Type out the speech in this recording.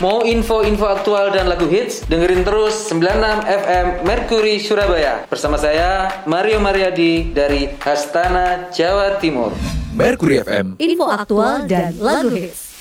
Mau info-info aktual dan lagu hits? Dengerin terus 96 FM Mercury Surabaya. Bersama saya, Mario Mariadi dari Astana, Jawa Timur. Mercury FM. Info aktual dan lagu hits.